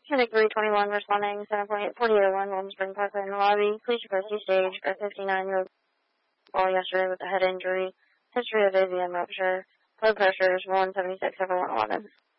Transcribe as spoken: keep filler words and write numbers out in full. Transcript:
Clinic three twenty-one responding, seven point four oh one, Golden Spring Parkway in the lobby. Please report to stage for a fifty-nine-year-old fall yesterday with a head injury, history of A V M rupture, blood pressure is one seventy-six over one eleven.